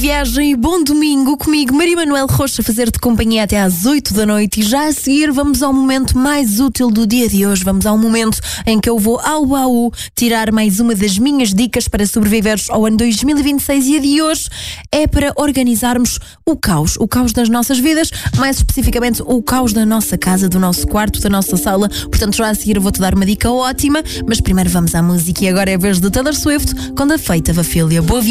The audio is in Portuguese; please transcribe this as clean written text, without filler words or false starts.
viagem e bom domingo comigo, Maria Manuel Rocha, a fazer-te companhia até às 8 da noite. E já a seguir vamos ao momento mais útil do dia de hoje. Vamos ao momento em que eu vou ao baú tirar mais uma das minhas dicas para sobreviveres ao ano 2026. E a de hoje é para organizarmos o caos das nossas vidas, mais especificamente o caos da nossa casa, do nosso quarto, da nossa sala. Portanto, já a seguir eu vou-te dar uma dica ótima, mas primeiro vamos à música e agora é a vez de Taylor Swift com The Fate of Ophelia. Boa viagem.